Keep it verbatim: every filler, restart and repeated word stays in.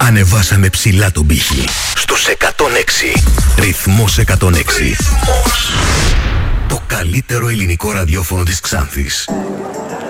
Ανεβάσαμε ψηλά τον πύχη. Στους εκατόν έξι. Ρυθμός εκατόν έξι. Ρυθμός. Το καλύτερο ελληνικό ραδιόφωνο της Ξάνθης.